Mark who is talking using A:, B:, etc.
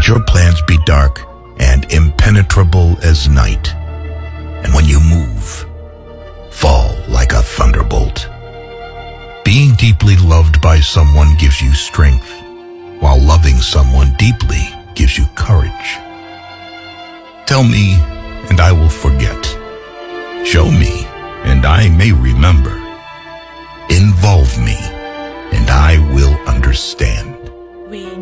A: Let your plans be dark and impenetrable as night. And when you move, fall like a thunderbolt. Being deeply loved by someone gives you strength, while loving someone deeply gives you courage. Tell me, and I will forget. Show me, and I may remember. Involve me, and I will understand.